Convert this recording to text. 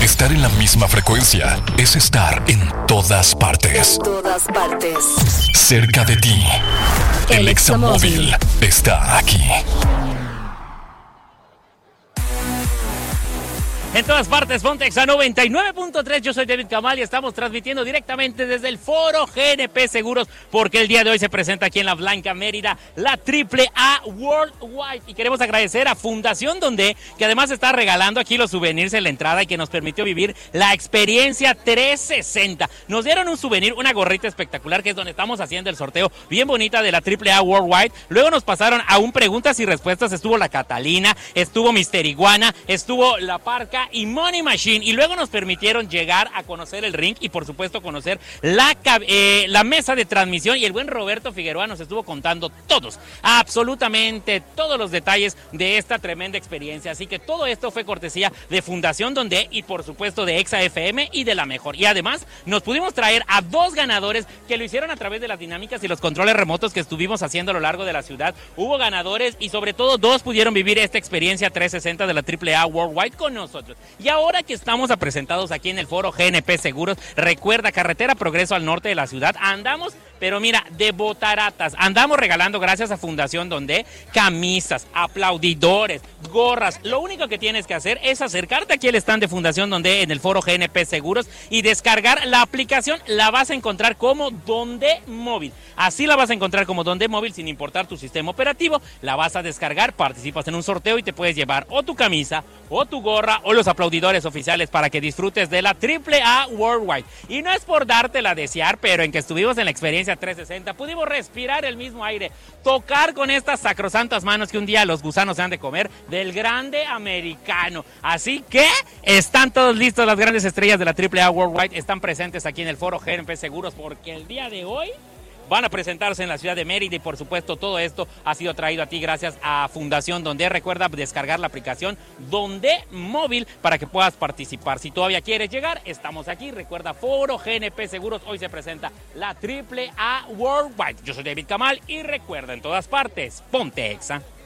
Estar en la misma frecuencia es estar en todas partes. En todas partes. Cerca de ti. El Examóvil está aquí. En todas partes, ponte Exa 99.3, yo soy David Kamal y estamos transmitiendo directamente desde el Foro GNP Seguros, porque el día de hoy se presenta aquí en la Blanca Mérida la AAA Worldwide, y queremos agradecer a Fundación Donde, que además está regalando aquí los souvenirs en la entrada y que nos permitió vivir la experiencia 360. Nos dieron un souvenir, una gorrita espectacular, que es donde estamos haciendo el sorteo bien bonita de la AAA Worldwide. Luego nos pasaron a un preguntas y respuestas, estuvo la Catalina, estuvo Mister Iguana, estuvo la Parca y Money Machine, y luego nos permitieron llegar a conocer el ring y por supuesto conocer la mesa de transmisión, y el buen Roberto Figueroa nos estuvo contando absolutamente todos los detalles de esta tremenda experiencia. Así que todo esto fue cortesía de Fundación Donde y por supuesto de Exa FM y de La Mejor. Y además nos pudimos traer a 2 ganadores que lo hicieron a través de las dinámicas y los controles remotos que estuvimos haciendo a lo largo de la ciudad. Hubo ganadores y sobre todo 2 pudieron vivir esta experiencia 360 de la AAA Worldwide con nosotros. Y ahora que estamos presentados aquí en el Foro GNP Seguros, recuerda, carretera Progreso al norte de la ciudad, andamos, pero mira, de botaratas, andamos regalando gracias a Fundación Donde camisas, aplaudidores, gorras. Lo único que tienes que hacer es acercarte aquí al stand de Fundación Donde en el Foro GNP Seguros y descargar la aplicación. La vas a encontrar como Donde Móvil, así la vas a encontrar como Donde Móvil sin importar tu sistema operativo. La vas a descargar, participas en un sorteo y te puedes llevar o tu camisa o tu gorra o los aplaudidores oficiales para que disfrutes de la AAA Worldwide. Y no es por dártela a desear, pero en que estuvimos en la experiencia 360 pudimos respirar el mismo aire, tocar con estas sacrosantas manos que un día los gusanos se han de comer del grande americano. Así que están todos listos, las grandes estrellas de la AAA Worldwide están presentes aquí en el Foro GNP Seguros, porque el día de hoy van a presentarse en la ciudad de Mérida y por supuesto todo esto ha sido traído a ti gracias a Fundación Donde. Recuerda descargar la aplicación Donde Móvil para que puedas participar. Si todavía quieres llegar, estamos aquí. Recuerda, Foro GNP Seguros, hoy se presenta la AAA Worldwide. Yo soy David Kamal y recuerda, en todas partes, ponte Exa.